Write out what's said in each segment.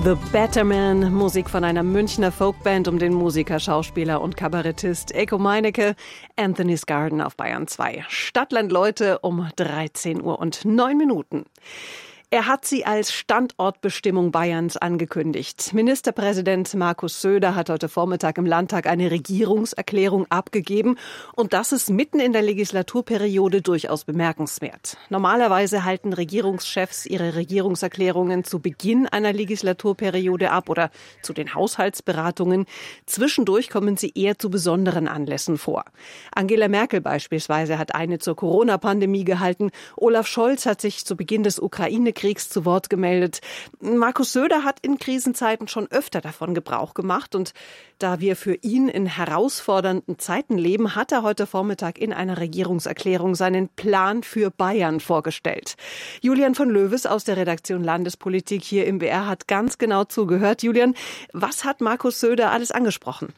The Better Man, Musik von einer Münchner Folkband um den Musiker, Schauspieler und Kabarettist Eko Meinecke, Anthony's Garden auf Bayern 2. Stadtland Leute um 13:09 Uhr. Er hat sie als Standortbestimmung Bayerns angekündigt. Ministerpräsident Markus Söder hat heute Vormittag im Landtag eine Regierungserklärung abgegeben. Und das ist mitten in der Legislaturperiode durchaus bemerkenswert. Normalerweise halten Regierungschefs ihre Regierungserklärungen zu Beginn einer Legislaturperiode ab oder zu den Haushaltsberatungen. Zwischendurch kommen sie eher zu besonderen Anlässen vor. Angela Merkel beispielsweise hat eine zur Corona-Pandemie gehalten. Olaf Scholz hat sich zu Beginn des Ukraine-Kriegs zu Wort gemeldet. Markus Söder hat in Krisenzeiten schon öfter davon Gebrauch gemacht. Und da wir für ihn in herausfordernden Zeiten leben, hat er heute Vormittag in einer Regierungserklärung seinen Plan für Bayern vorgestellt. Julian von Löwes aus der Redaktion Landespolitik hier im BR hat ganz genau zugehört. Julian, was hat Markus Söder alles angesprochen?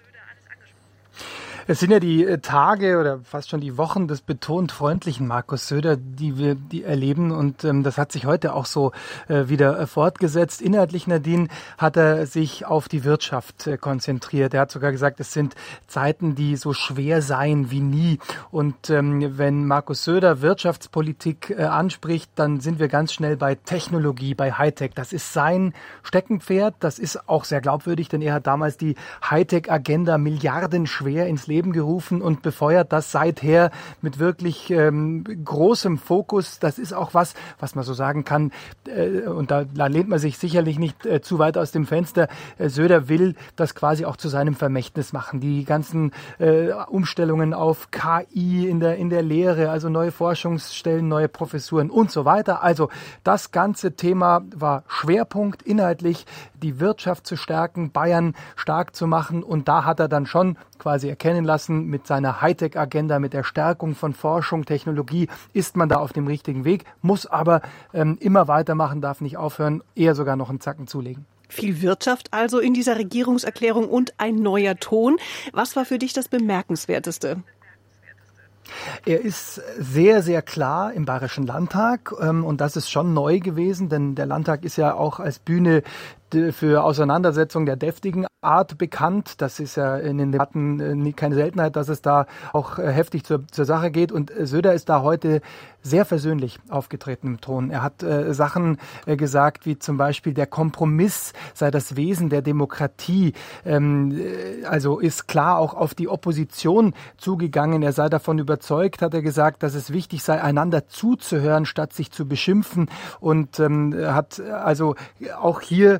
Es sind ja die Tage oder fast schon die Wochen des betont freundlichen Markus Söder, die wir erleben. Und das hat sich heute auch so wieder fortgesetzt. Inhaltlich, Nadine, hat er sich auf die Wirtschaft konzentriert. Er hat sogar gesagt, es sind Zeiten, die so schwer seien wie nie. Und wenn Markus Söder Wirtschaftspolitik anspricht, dann sind wir ganz schnell bei Technologie, bei Hightech. Das ist sein Steckenpferd. Das ist auch sehr glaubwürdig, denn er hat damals die Hightech-Agenda milliardenschwer ins Leben gerufen und befeuert das seither mit wirklich großem Fokus. Das ist auch was man so sagen kann, und da lehnt man sich sicherlich nicht zu weit aus dem Fenster. Söder will das quasi auch zu seinem Vermächtnis machen. Die ganzen Umstellungen auf KI in der Lehre, also neue Forschungsstellen, neue Professuren und so weiter. Also das ganze Thema war Schwerpunkt inhaltlich, die Wirtschaft zu stärken, Bayern stark zu machen, und da hat er dann schon quasi erkennen lassen, mit seiner Hightech-Agenda, mit der Stärkung von Forschung, Technologie ist man da auf dem richtigen Weg, muss aber immer weitermachen, darf nicht aufhören, eher sogar noch einen Zacken zulegen. Viel Wirtschaft also in dieser Regierungserklärung und ein neuer Ton. Was war für dich das Bemerkenswerteste? Er ist sehr, sehr klar im Bayerischen Landtag, und das ist schon neu gewesen, denn der Landtag ist ja auch als Bühne für Auseinandersetzungen der deftigen Art bekannt. Das ist ja in den Debatten keine Seltenheit, dass es da auch heftig zur Sache geht. Und Söder ist da heute sehr versöhnlich aufgetreten im Ton. Er hat Sachen gesagt, wie zum Beispiel der Kompromiss sei das Wesen der Demokratie. Also ist klar auch auf die Opposition zugegangen. Er sei davon überzeugt, hat er gesagt, dass es wichtig sei, einander zuzuhören, statt sich zu beschimpfen. Und hat also auch hier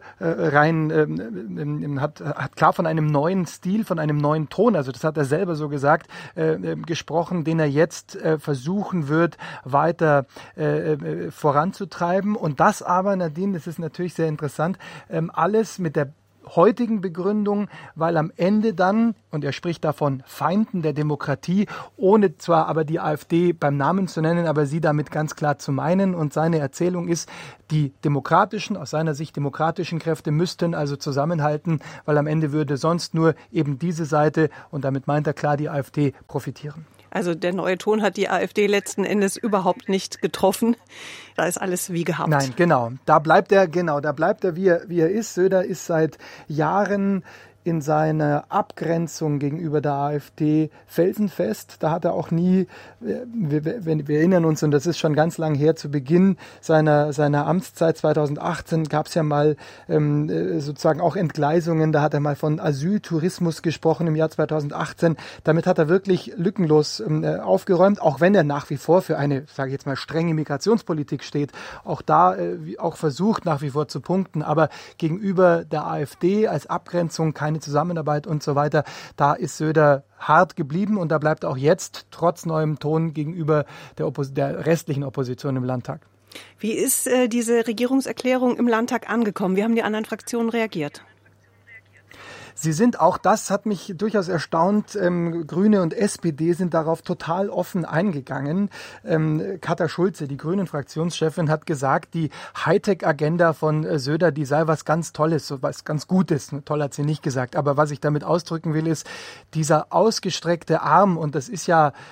hat klar von einem neuen Stil, von einem neuen Ton, also das hat er selber so gesagt, gesprochen, den er jetzt versuchen wird, weiter voranzutreiben. Und das aber, Nadine, das ist natürlich sehr interessant, alles mit der heutigen Begründung, weil am Ende dann, und er spricht davon Feinden der Demokratie, ohne zwar aber die AfD beim Namen zu nennen, aber sie damit ganz klar zu meinen. Und seine Erzählung ist, die demokratischen, aus seiner Sicht demokratischen Kräfte müssten also zusammenhalten, weil am Ende würde sonst nur eben diese Seite, und damit meint er klar die AfD, profitieren. Also der neue Ton hat die AfD letzten Endes überhaupt nicht getroffen. Da ist alles wie gehabt. Nein, genau. Da bleibt er, wie er ist. Söder ist seit Jahren in seiner Abgrenzung gegenüber der AfD felsenfest. Da hat er auch nie, wir erinnern uns, und das ist schon ganz lang her, zu Beginn seiner Amtszeit 2018 gab es ja mal sozusagen auch Entgleisungen. Da hat er mal von Asyltourismus gesprochen im Jahr 2018. Damit hat er wirklich lückenlos aufgeräumt, auch wenn er nach wie vor für eine, sage ich jetzt mal, strenge Migrationspolitik steht. Auch da auch versucht nach wie vor zu punkten. Aber gegenüber der AfD als Abgrenzung keine Zusammenarbeit und so weiter. Da ist Söder hart geblieben, und da bleibt er auch jetzt trotz neuem Ton gegenüber der restlichen Opposition im Landtag. Wie ist diese Regierungserklärung im Landtag angekommen? Wie haben die anderen Fraktionen reagiert? Sie sind auch, das hat mich durchaus erstaunt, Grüne und SPD sind darauf total offen eingegangen. Katja Schulze, die Grünen-Fraktionschefin, hat gesagt, die Hightech-Agenda von Söder, die sei was ganz Tolles, so was ganz Gutes. Toll hat sie nicht gesagt, aber was ich damit ausdrücken will, ist dieser ausgestreckte Arm, und das ist ja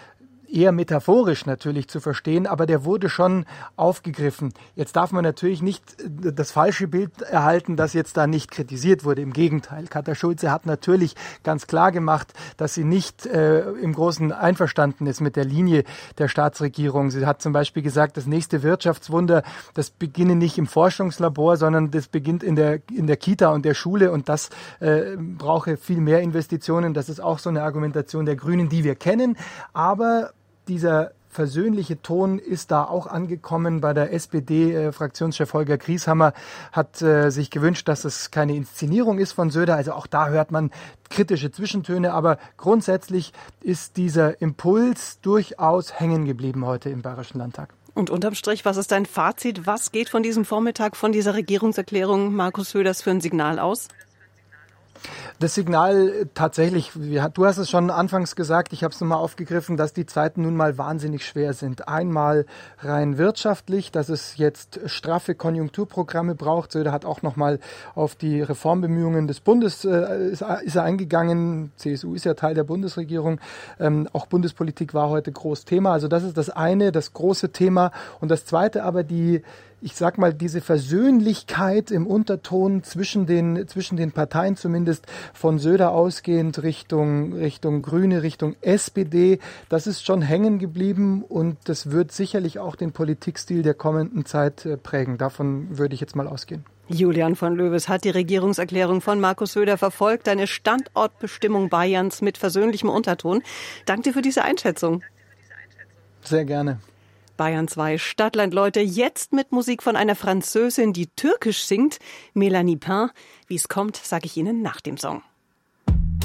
eher metaphorisch natürlich zu verstehen, aber der wurde schon aufgegriffen. Jetzt darf man natürlich nicht das falsche Bild erhalten, dass jetzt da nicht kritisiert wurde. Im Gegenteil, Katja Schulze hat natürlich ganz klar gemacht, dass sie nicht im Großen einverstanden ist mit der Linie der Staatsregierung. Sie hat zum Beispiel gesagt, das nächste Wirtschaftswunder, das beginne nicht im Forschungslabor, sondern das beginnt in der Kita und der Schule, und das brauche viel mehr Investitionen. Das ist auch so eine Argumentation der Grünen, die wir kennen. Aber dieser versöhnliche Ton ist da auch angekommen. Bei der SPD-Fraktionschef Holger Grieshammer hat sich gewünscht, dass es keine Inszenierung ist von Söder. Also auch da hört man kritische Zwischentöne. Aber grundsätzlich ist dieser Impuls durchaus hängen geblieben heute im Bayerischen Landtag. Und unterm Strich, was ist dein Fazit? Was geht von diesem Vormittag, von dieser Regierungserklärung Markus Söders für ein Signal aus? Das Signal tatsächlich, du hast es schon anfangs gesagt, ich habe es nochmal aufgegriffen, dass die Zeiten nun mal wahnsinnig schwer sind. Einmal rein wirtschaftlich, dass es jetzt straffe Konjunkturprogramme braucht. Söder hat auch nochmal auf die Reformbemühungen des Bundes ist er eingegangen. CSU ist ja Teil der Bundesregierung. Auch Bundespolitik war heute groß Thema. Also das ist das eine, das große Thema. Und das zweite aber ich sag mal, diese Versöhnlichkeit im Unterton zwischen den Parteien, zumindest von Söder ausgehend Richtung Grüne, Richtung SPD, das ist schon hängen geblieben, und das wird sicherlich auch den Politikstil der kommenden Zeit prägen. Davon würde ich jetzt mal ausgehen. Julian von Löwes hat die Regierungserklärung von Markus Söder verfolgt, eine Standortbestimmung Bayerns mit versöhnlichem Unterton. Danke dir für diese Einschätzung. Sehr gerne. Bayern 2 Stadtland-Leute, jetzt mit Musik von einer Französin, die türkisch singt, Mélanie Pain. Wie es kommt, sage ich Ihnen nach dem Song.